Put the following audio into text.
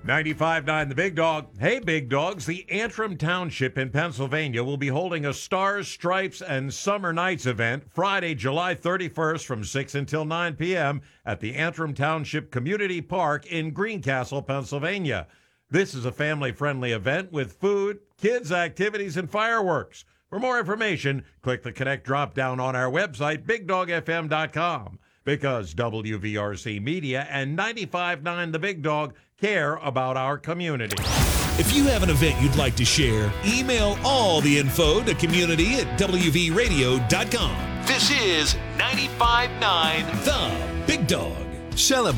95.9 The Big Dog. Hey, Big Dogs, the Antrim Township in Pennsylvania will be holding a Stars, Stripes, and Summer Nights event Friday, July 31st from 6 until 9 p.m. at the Antrim Township Community Park in Greencastle, Pennsylvania. This is a family-friendly event with food, kids' activities, and fireworks. For more information, click the Connect drop-down on our website, BigDogFM.com. Because WVRC Media and 95.9 The Big Dog care about our community. If you have an event you'd like to share, email all the info to community@wvradio.com. This is 95.9 The Big Dog. Celebrate.